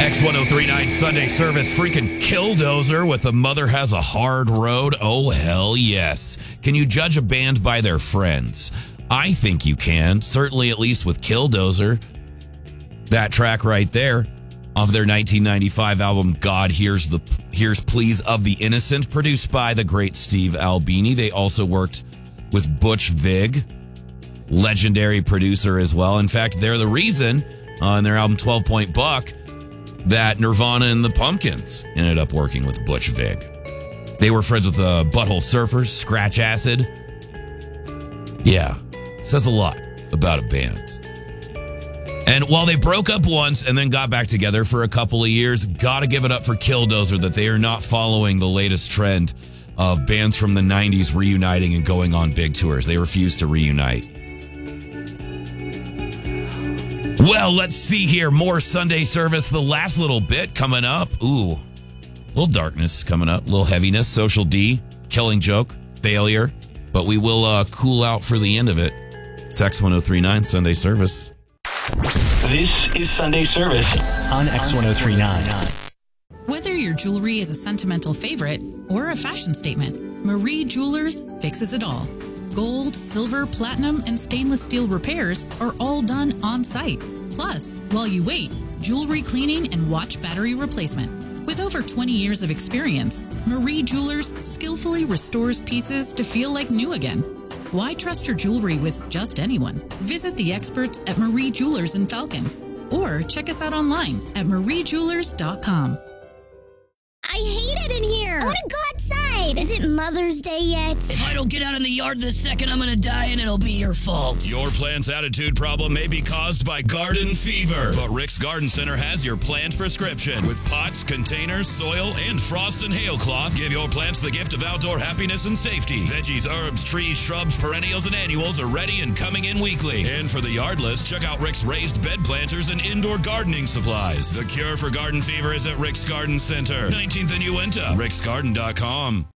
X1039 Sunday service, freaking Killdozer with The Mother Has a Hard Road. Oh, hell yes. Can you judge a band by their friends? I think you can, certainly at least with Killdozer. That track right there of their 1995 album, God Hears Pleas of the Innocent, produced by the great Steve Albini. They also worked with Butch Vig, legendary producer as well. In fact, they're the reason on their album 12 Point Buck that Nirvana and the Pumpkins ended up working with Butch Vig. They were friends with the Butthole Surfers, Scratch Acid. Yeah, it says a lot about a band. And while they broke up once and then got back together for a couple of years, gotta give it up for Killdozer that they are not following the latest trend of bands from the 90s reuniting and going on big tours. They refuse to reunite. Well, let's see here. More Sunday service. The last little bit coming up. Ooh, a little darkness coming up. A little heaviness. Social D, Killing Joke, Failure. But we will cool out for the end of it. It's X1039 Sunday service. This is Sunday service on X1039. Whether your jewelry is a sentimental favorite or a fashion statement, Marie Jewelers fixes it all. Gold, silver, platinum, and stainless steel repairs are all done on site. Plus, while you wait, jewelry cleaning and watch battery replacement. With over 20 years of experience, Marie Jewelers skillfully restores pieces to feel like new again. Why trust your jewelry with just anyone? Visit the experts at Marie Jewelers in Falcon or check us out online at mariejewelers.com. I hate it in here. I want to go outside. Is it Mother's Day yet? If I don't get out in the yard this second, I'm going to die and it'll be your fault. Your plant's attitude problem may be caused by garden fever, but Rick's Garden Center has your plant prescription. With pots, containers, soil, and frost and hail cloth, give your plants the gift of outdoor happiness and safety. Veggies, herbs, trees, shrubs, perennials, and annuals are ready and coming in weekly. And for the yardless, check out Rick's raised bed planters and indoor gardening supplies. The cure for garden fever is at Rick's Garden Center, 19th and Uinta, ricksgarden.com.